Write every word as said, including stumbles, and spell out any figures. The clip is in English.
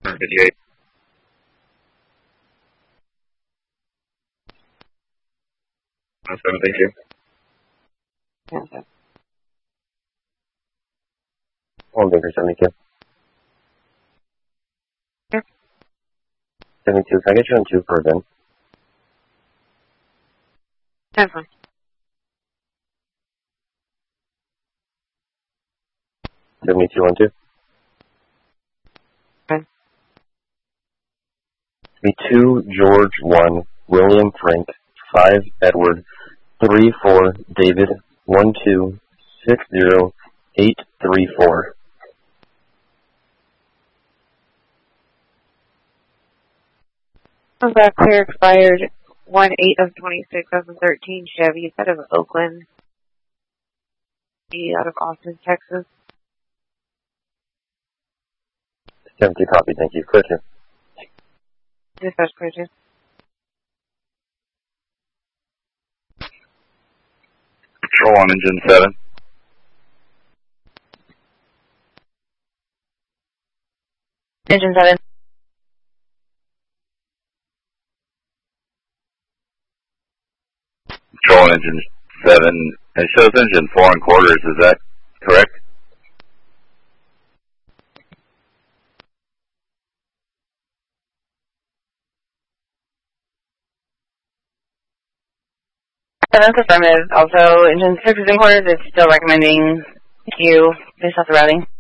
fifty-eight. seven, thank you. Okay. Hold over seventy-two. Sure. seventy-two, can I get you on two for event? That's fine. seventy-two on two. Okay. two, George, one, William, Frank, five, Edward, three, four, David, one, two, six, zero, eight, three, four. That clear expired one eight of twenty-six, twenty thirteen Chevy out of Oakland, out of Austin, Texas. seventy copy, thank you. Question. Dispatch question. Control on engine seven. Engine seven. Control on engine seven. It shows engine four and quarters, is that correct? That's affirmative. Also, engine six is in quarters. It's still recommending Q based off the routing.